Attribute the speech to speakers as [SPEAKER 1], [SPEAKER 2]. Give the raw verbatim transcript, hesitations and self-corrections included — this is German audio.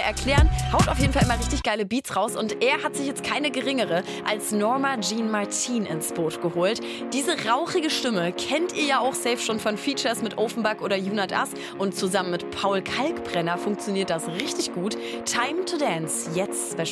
[SPEAKER 1] erklären. Haut auf jeden Fall immer richtig geile Beats raus und er hat sich jetzt keine geringere als Norma Jean Martin ins Boot geholt. Diese rauchige Stimme kennt ihr ja auch safe schon von Features mit Offenbach oder Junat As und zusammen mit Paul Kalkbrenner funktioniert das richtig gut. Time to Dance, jetzt Special